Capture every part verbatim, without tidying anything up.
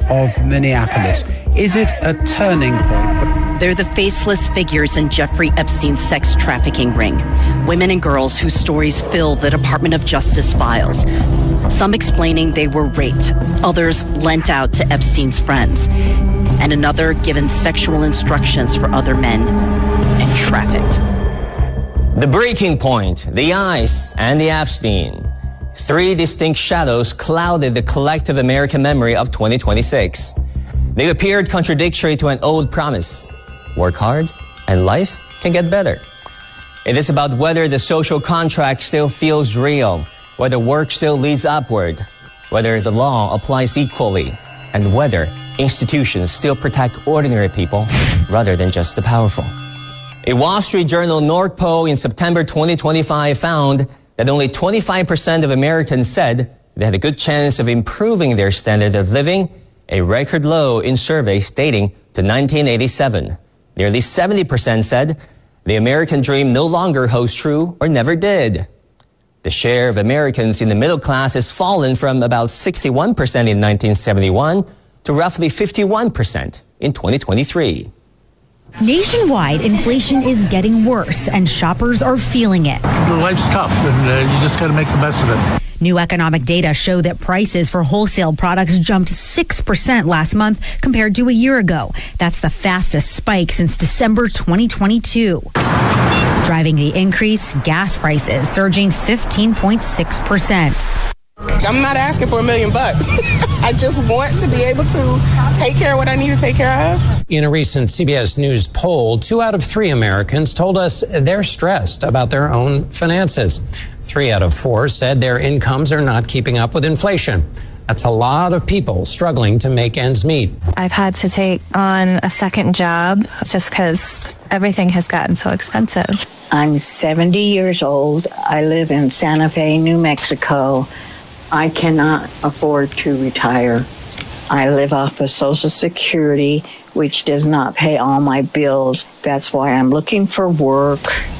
of Minneapolis. Is it a turning point? They're the faceless figures in Jeffrey Epstein's sex trafficking ring. Women and girls whose stories fill the Department of Justice files. Some explaining they were raped, others lent out to Epstein's friends, and another given sexual instructions for other men and trafficked. The breaking point, the ice, and the Epstein. Three distinct shadows clouded the collective American memory of twenty twenty-six. They appeared contradictory to an old promise. Work hard, and life can get better. It is about whether the social contract still feels real, whether work still leads upward, whether the law applies equally, and whether institutions still protect ordinary people rather than just the powerful. A Wall Street Journal North Poll in September twenty twenty-five found that only twenty-five percent of Americans said they had a good chance of improving their standard of living, a record low in surveys dating to nineteen eighty-seven. Nearly seventy percent said the American dream no longer holds true or never did. The share of Americans in the middle class has fallen from about sixty-one percent in nineteen seventy-one to roughly fifty-one percent in twenty twenty-three. Nationwide, inflation is getting worse, and shoppers are feeling it. Life's tough, and uh, you just got to make the best of it. New economic data show that prices for wholesale products jumped six percent last month compared to a year ago. That's the fastest spike since December twenty twenty-two. Driving the increase, gas prices surging fifteen point six percent. I'm not asking for a million bucks. I just want to be able to take care of what I need to take care of. In a recent C B S News poll, two out of three Americans told us they're stressed about their own finances. Three out of four said their incomes are not keeping up with inflation. That's a lot of people struggling to make ends meet. I've had to take on a second job just because everything has gotten so expensive. I'm seventy years old. I live in Santa Fe, New Mexico. I cannot afford to retire. I live off of Social Security, which does not pay all my bills. That's why I'm looking for work.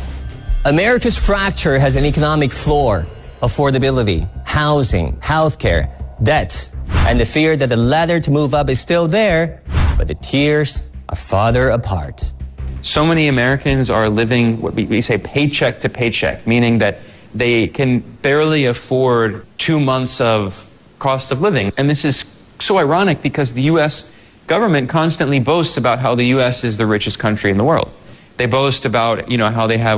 America's fracture has an economic floor: affordability, housing, healthcare, debt, and the fear that the ladder to move up is still there, but the tiers are farther apart. So many Americans are living what we say paycheck to paycheck, meaning that they can barely afford two months of cost of living. And this is so ironic because the U S government constantly boasts about how the U S is the richest country in the world. They boast about, you know, how they have